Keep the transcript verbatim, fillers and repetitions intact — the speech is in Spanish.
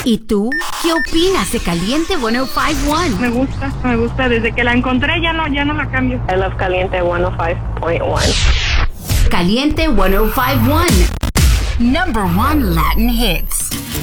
¿Y tú? ¿Qué opinas de Caliente ciento cinco punto uno? Me gusta, me gusta. Desde que la encontré ya no, ya no la cambio. I love Caliente ciento cinco punto uno. Caliente ciento cinco punto uno. Number one Latin hits.